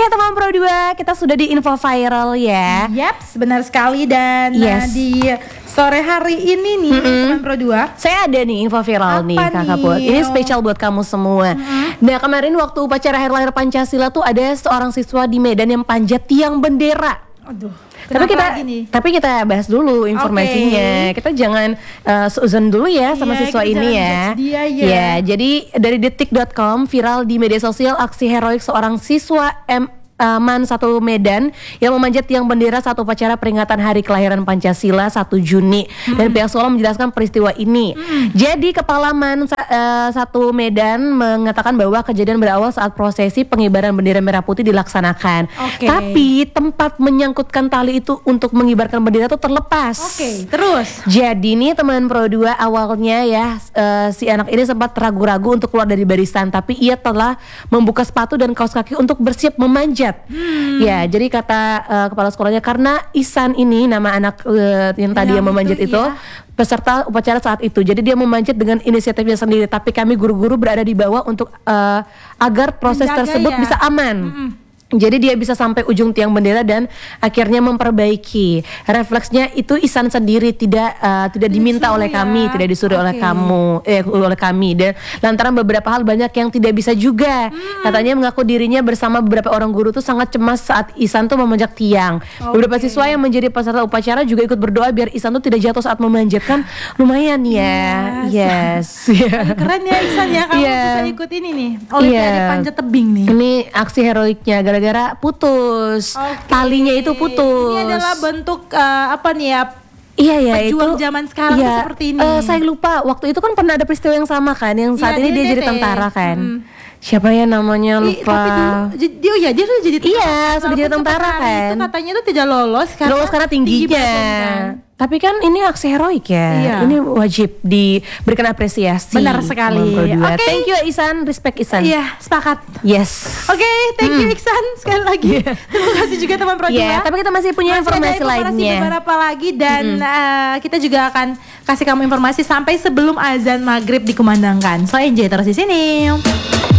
teman Pro 2, kita sudah di info viral ya. Yaps, benar sekali. Dan di sore hari ini nih teman Pro 2, saya ada nih info viral nih Kakak Put. Ini spesial buat kamu semua. Nah, kemarin waktu upacara Hari Lahir Pancasila tuh ada seorang siswa di Medan yang panjat tiang bendera. Aduh, tapi kita bahas dulu informasinya. Kita jangan seuzon dulu ya sama siswa ini ya. Ya, jadi dari detik.com viral di media sosial aksi heroik seorang siswa MAN 1 Medan yang memanjat tiang bendera saat upacara peringatan Hari Kelahiran Pancasila 1 Juni. Dan pihak sekolah menjelaskan peristiwa ini. Jadi Kepala MAN 1 Medan mengatakan bahwa kejadian berawal saat prosesi pengibaran bendera merah putih dilaksanakan. Tapi tempat menyangkutkan tali itu untuk mengibarkan bendera itu terlepas. Terus? Jadi nih teman Pro 2, awalnya ya si anak ini sempat ragu-ragu untuk keluar dari barisan, tapi ia telah membuka sepatu dan kaos kaki untuk bersiap memanjat. Ya, jadi kata kepala sekolahnya, karena Ihsan ini nama anak yang tadi yang memanjat itu peserta upacara saat itu. Jadi dia memanjat dengan inisiatifnya sendiri, tapi kami guru-guru berada di bawah untuk agar proses tersebut bisa aman. Jadi dia bisa sampai ujung tiang bendera dan akhirnya memperbaiki. Refleksnya itu Ihsan sendiri, tidak diminta oleh kami, tidak disuruh oleh kami. Dan lantaran beberapa hal banyak yang tidak bisa juga. Katanya mengaku dirinya bersama beberapa orang guru tuh sangat cemas saat Ihsan tuh memanjat tiang. Beberapa siswa yang menjadi peserta upacara juga ikut berdoa biar Ihsan tuh tidak jatuh saat memanjat. Kan lumayan ya. Keren ya Ihsan ya, kamu bisa ikut ini nih, Olimpiade panjat tebing nih. Ini aksi heroiknya gara-gara putus, talinya itu putus. Ini adalah bentuk apa nih ya? itu pejuang zaman sekarang tuh seperti ini. Saya lupa, waktu itu kan pernah ada peristiwa yang sama kan, yang saat ini dia jadi tentara kan. Siapa ya namanya, lupa. Tapi dia sudah jadi tentara. Iya, sudah jadi tentara kan. Itu katanya tuh tidak lolos karena tingginya. Tapi kan ini aksi heroik ya. Ini wajib diberikan apresiasi. Benar sekali. Thank you Ihsan, respect Ihsan. Iya, sepakat. Yes. Thank you Ihsan sekali lagi. Terima kasih juga teman Pro 2. Tapi kita masih punya informasi lainnya. Beberapa lagi dan kita juga akan kasih kamu informasi sampai sebelum azan maghrib dikumandangkan. So enjoy terus di sini.